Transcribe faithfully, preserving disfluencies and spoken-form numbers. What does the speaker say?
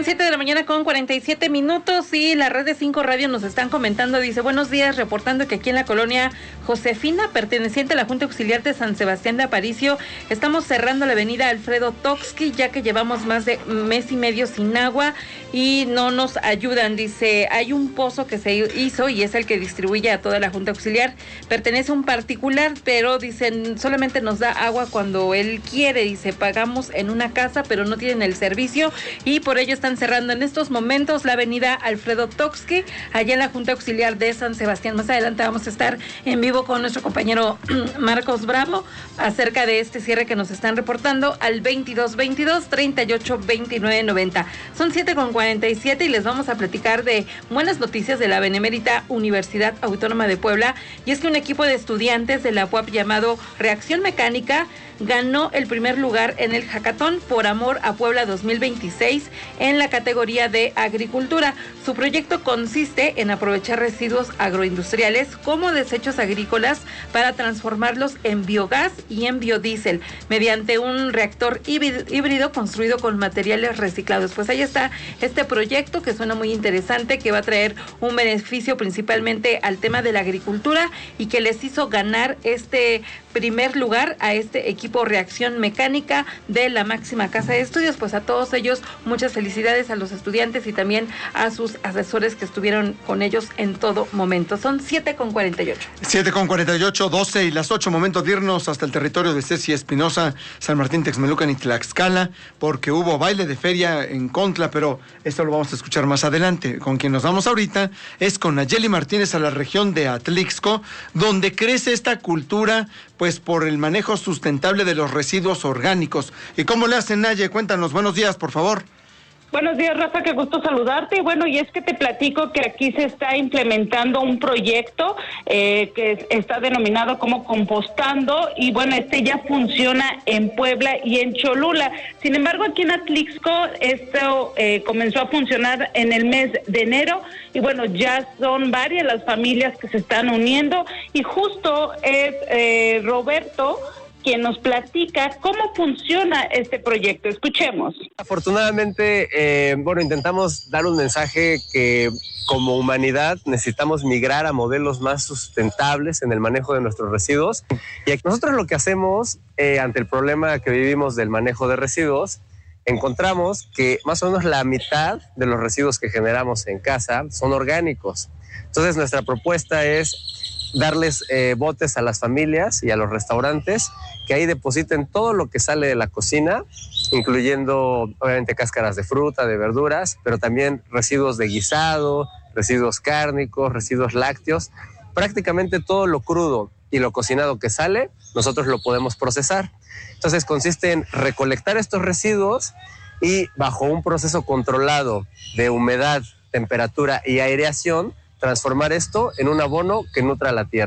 siete de la mañana con cuarenta y siete minutos y la red de cinco Radio nos están comentando, dice, buenos días, reportando que aquí en la colonia Josefina, perteneciente a la Junta Auxiliar de San Sebastián de Aparicio, estamos cerrando la avenida Alfredo Toxqui, ya que llevamos más de mes y medio sin agua y no nos ayudan. Dice, hay un pozo que se hizo y es el que distribuye a toda la Junta Auxiliar, pertenece a un particular, pero dicen, solamente nos da agua cuando él quiere, dice, pagamos en una casa, pero no tienen el servicio y por ello están cerrando en estos momentos la avenida Alfredo Toxqui, allá en la Junta Auxiliar de San Sebastián. Más adelante vamos a estar en vivo con nuestro compañero Marcos Bravo acerca de este cierre que nos están reportando al veintidós veintidós treinta y ocho veintinueve noventa. Son siete con cuarenta y siete y les vamos a platicar de buenas noticias de la Benemérita Universidad Autónoma de Puebla, y es que un equipo de estudiantes de la U A P llamado Reacción Mecánica ganó el primer lugar en el Hackathon por Amor a Puebla dos mil veintiséis en la categoría de agricultura. Su proyecto consiste en aprovechar residuos agroindustriales como desechos agrícolas para transformarlos en biogás y en biodiesel mediante un reactor híbrido construido con materiales reciclados. Pues ahí está este proyecto que suena muy interesante, que va a traer un beneficio principalmente al tema de la agricultura y que les hizo ganar este primer lugar a este equipo Reacción Mecánica de la máxima casa de estudios. Pues a todos ellos muchas felicidades, a los estudiantes y también a sus asesores que estuvieron con ellos en todo momento. Son siete con cuarenta y ocho. siete con cuarenta y ocho, doce y las ocho, momento de irnos hasta el territorio de Ceci Espinosa, San Martín Texmelucan y Tlaxcala, porque hubo baile de feria en Contla, pero esto lo vamos a escuchar más adelante. Con quien nos vamos ahorita es con Nayeli Martínez a la región de Atlixco, donde crece esta cultura pues por el manejo sustentable de los residuos orgánicos. ¿Y cómo le hacen, Naye? Cuéntanos, buenos días, por favor. Buenos días, Rafa, qué gusto saludarte. Y bueno, y es que te platico que aquí se está implementando un proyecto eh, que está denominado como Compostando, y bueno, este ya funciona en Puebla y en Cholula. Sin embargo, aquí en Atlixco esto eh, comenzó a funcionar en el mes de enero, y bueno, ya son varias las familias que se están uniendo, y justo es eh, Roberto quien nos platica cómo funciona este proyecto. Escuchemos. Afortunadamente, eh, bueno, intentamos dar un mensaje que como humanidad necesitamos migrar a modelos más sustentables en el manejo de nuestros residuos. Y aquí nosotros lo que hacemos eh, ante el problema que vivimos del manejo de residuos, encontramos que más o menos la mitad de los residuos que generamos en casa son orgánicos. Entonces nuestra propuesta es darles eh, botes a las familias y a los restaurantes que ahí depositen todo lo que sale de la cocina, incluyendo obviamente cáscaras de fruta, de verduras, pero también residuos de guisado, residuos cárnicos, residuos lácteos. Prácticamente todo lo crudo y lo cocinado que sale, nosotros lo podemos procesar. Entonces consiste en recolectar estos residuos y bajo un proceso controlado de humedad, temperatura y aireación, transformar esto en un abono que nutra la tierra.